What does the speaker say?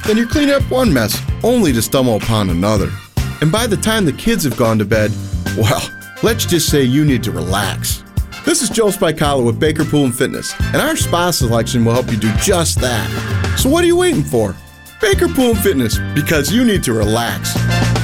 then you clean up one mess only to stumble upon another. And by the time the kids have gone to bed, well, let's just say you need to relax. This is Joe Spicala with Baker Pool & Fitness, and our spa selection will help you do just that. So what are you waiting for? Baker Pool & Fitness, because you need to relax.